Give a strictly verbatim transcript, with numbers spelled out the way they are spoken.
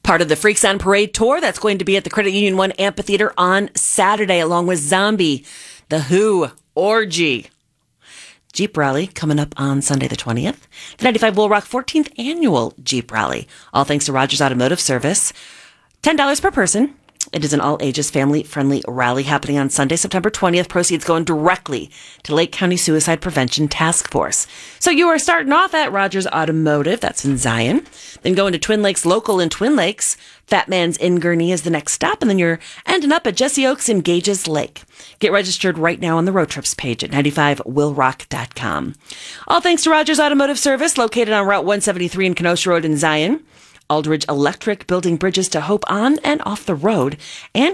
Part of the Freaks on Parade tour that's going to be at the Credit Union One Amphitheater on Saturday, along with Zombie, The Who, Orgy. Jeep Rally coming up on Sunday the twentieth. The ninety-five Will Rock fourteenth Annual Jeep Rally. All thanks to Rogers Automotive Service. ten dollars per person. It is an all-ages, family-friendly rally happening on Sunday, September twentieth. Proceeds going directly to Lake County Suicide Prevention Task Force. So you are starting off at Rogers Automotive. That's in Zion. Then going to Twin Lakes Local in Twin Lakes. Fat Man's in Gurnee is the next stop. And then you're ending up at Jesse Oaks in Gages Lake. Get registered right now on the road trips page at ninety-five will rock dot com. All thanks to Rogers Automotive Service, located on Route one seventy-three in Kenosha Road in Zion. Aldridge Electric, building bridges to hope on and off the road. And